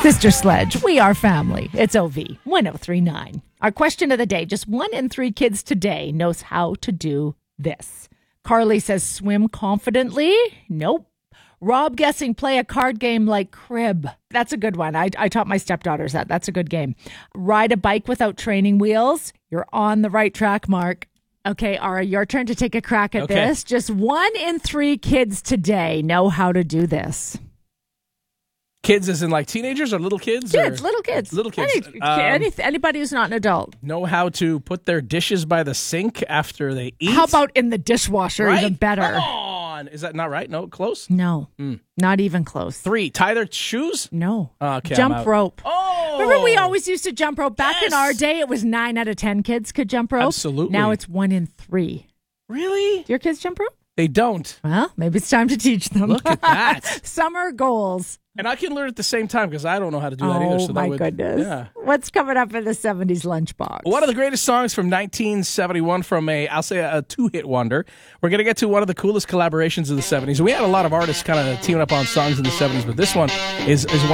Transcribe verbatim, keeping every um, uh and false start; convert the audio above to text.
Sister Sledge, we are family. It's O V one oh three point nine. Our question of the day, just one in three kids today knows how to do this. Carly says swim confidently. Nope. Rob guessing play a card game like crib. That's a good one. I, I taught my stepdaughters that. That's a good game. Ride a bike without training wheels. You're on the right track, Mark. Okay, Ara, your turn to take a crack at Okay. this. Just one in three kids today know how to do this. Kids as in like teenagers or little kids? Kids, or? little kids. Little kids. Any, Um, any, anybody who's not an adult. Know how to put their dishes by the sink after they eat? How about in the dishwasher? right? Even better. Come on. Is that not right? No, close? No, not even close. Three, tie their shoes? No. Okay, I'm Jump out. rope. Oh! Remember we always used to jump rope? Back in Yes. our day, it was nine out of ten kids could jump rope. Absolutely. Now it's one in three. Really? Do your kids jump rope? They don't. Well, maybe it's time to teach them. Look at that. Summer goals. And I can learn at the same time because I don't know how to do that Oh, either. So that my would, goodness. Yeah. What's coming up in the seventies lunchbox? One of the greatest songs from nineteen seventy-one from a, I'll say a two-hit wonder. We're going to get to one of the coolest collaborations of the seventies. We had a lot of artists kind of teaming up on songs in the seventies, but this one is, is one